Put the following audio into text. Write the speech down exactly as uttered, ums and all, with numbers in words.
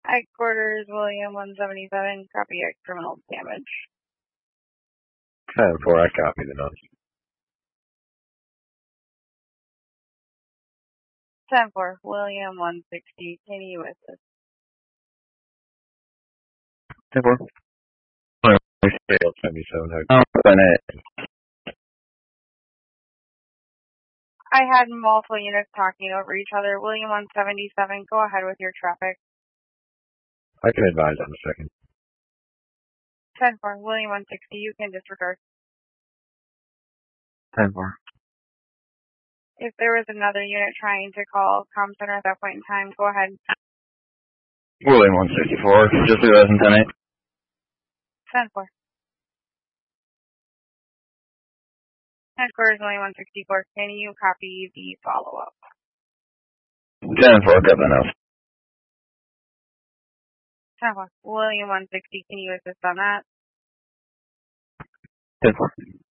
Headquarters, William one seventy-seven, copy at criminal damage. ten four, I copy the notice. ten four, William one sixty, can you assist? ten four. seventy-seven, Oh, I had multiple units talking over each other. William one seventy-seven, go ahead with your traffic. I can advise in a second. ten four, William one sixty, you can disregard. ten four. If there was another unit trying to call comm center at that point in time, go ahead. William one sixty-four, just leave us in ten eight. ten four. Headquarters, William one sixty-four, can you copy the follow-up? ten four, got that now. ten four, William one sixty, can you assist on that? ten four.